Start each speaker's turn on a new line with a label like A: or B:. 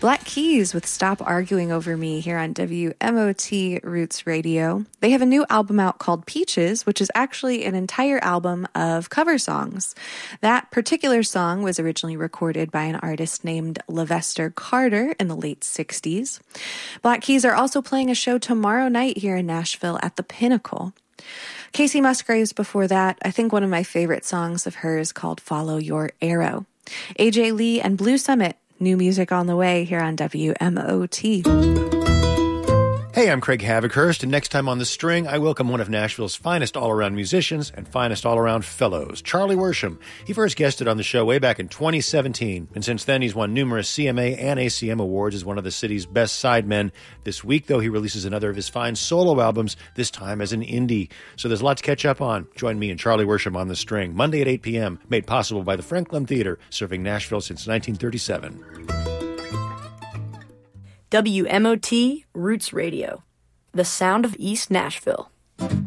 A: Black Keys with Stop Arguing Over Me here on WMOT Roots Radio. They have a new album out called Peaches, which is actually an entire album of cover songs. That particular song was originally recorded by an artist named Levester Carter in the late 60s. Black Keys are also playing a show tomorrow night here in Nashville at the Pinnacle. Casey Musgraves before that. I think one of my favorite songs of hers called Follow Your Arrow. AJ Lee and Blue Summit. New music on the way here on WMOT.
B: Hey, I'm Craig Havikhurst, and next time on The String, I welcome one of Nashville's finest all-around musicians and finest all-around fellows, Charlie Worsham. He first guested on the show way back in 2017, and since then he's won numerous CMA and ACM awards as one of the city's best sidemen. This week, though, he releases another of his fine solo albums, this time as an indie. So there's a lot to catch up on. Join me and Charlie Worsham on The String, Monday at 8 p.m., made possible by the Franklin Theater, serving Nashville since 1937.
C: WMOT Roots Radio, the sound of East Nashville.